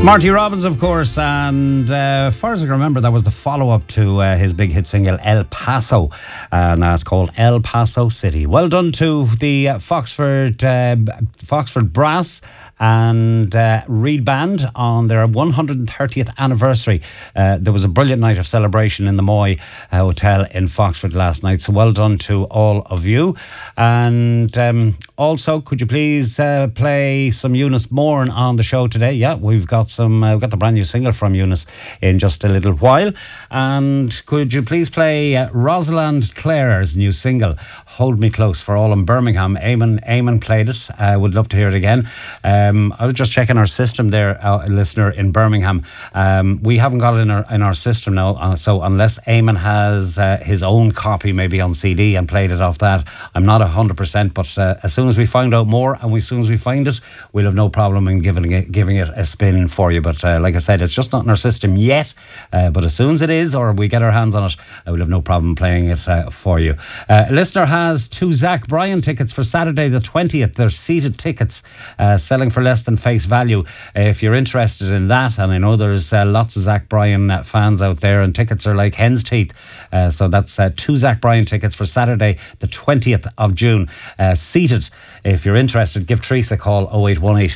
Marty Robbins, of course, and as far as I can remember, that was the follow-up to his big hit single El Paso, and that's called El Paso City. Well done to the Foxford Brass and Reed Band on their 130th anniversary. There was a brilliant night of celebration in the Moy Hotel in Foxford last night, so well done to all of you. And also, could you please play some Eunice Moore on the show today? Yeah, we've got the brand new single from Eunice in just a little while. And could you please play Rosalind Clare's new single, Hold Me Close, for all in Birmingham. Eamon played it. I would love to hear it again. I was just checking our system there, a listener in Birmingham. We haven't got it in our system now, so unless Eamon has his own copy maybe on CD and played it off that, I'm not 100%, but as soon as we find out more and as soon as we find it, we'll have no problem in giving it a spin for you. But like I said, it's just not in our system yet, but as soon as it is, or we get our hands on it, I will have no problem playing it for you. A listener has 2 Zach Bryan tickets for Saturday the 20th. They're seated tickets, selling for less than face value. If you're interested in that, and I know there's lots of Zach Bryan fans out there, and tickets are like hen's teeth, so that's 2 Zach Bryan tickets for Saturday the 20th of June, seated. If you're interested, give Teresa a call, 0818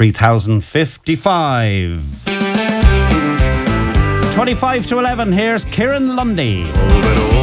3055. 25 to 11, here's Kieran Lundy.